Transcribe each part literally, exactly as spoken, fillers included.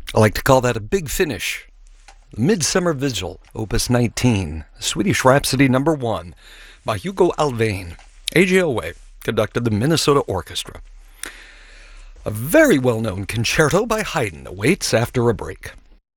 I like to call that a big finish. The Midsummer Vigil, Opus nineteen, Swedish Rhapsody number one, by Hugo Alfvén. A J Owe conducted the Minnesota Orchestra. A very well-known concerto by Haydn awaits after a break.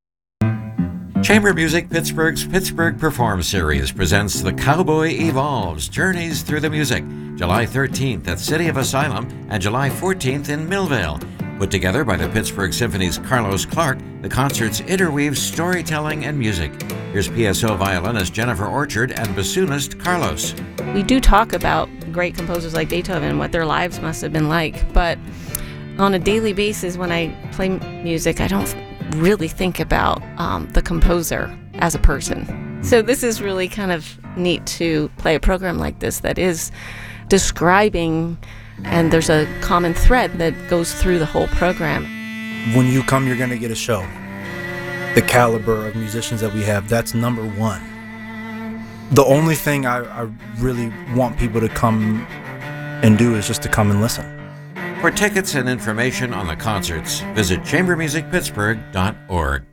Chamber Music Pittsburgh's Pittsburgh Perform Series presents The Cowboy Evolves, Journeys Through the Music, July thirteenth at City of Asylum and July fourteenth in Millvale. Put together by the Pittsburgh Symphony's Carlos Clark, the concerts interweave storytelling and music. Here's P S O violinist Jennifer Orchard and bassoonist Carlos. We do talk about great composers like Beethoven and what their lives must have been like, but on a daily basis when I play music, I don't really think about um, the composer as a person. So this is really kind of neat to play a program like this that is describing, and there's a common thread that goes through the whole program. When you come, you're going to get a show. The caliber of musicians that we have, that's number one. The only thing I, I really want people to come and do is just to come and listen. For tickets and information on the concerts, visit chamber music pittsburgh dot org.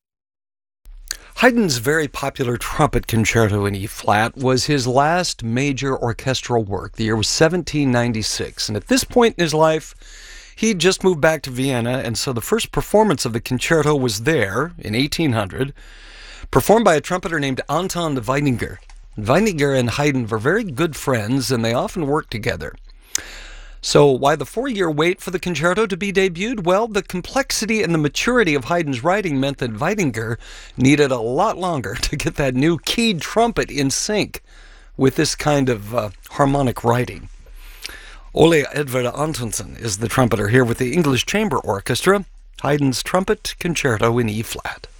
Haydn's very popular trumpet concerto in E-flat was his last major orchestral work. The year was seventeen ninety-six, and at this point in his life, he'd just moved back to Vienna, and so the first performance of the concerto was there in eighteen hundred, performed by a trumpeter named Anton Weidinger. Weidinger and Haydn were very good friends, and they often worked together. So why the four-year wait for the concerto to be debuted? Well, the complexity and the maturity of Haydn's writing meant that Weidinger needed a lot longer to get that new keyed trumpet in sync with this kind of uh, harmonic writing. Ole Edvard Antonsen is the trumpeter here with the English Chamber Orchestra, Haydn's Trumpet Concerto in E-flat.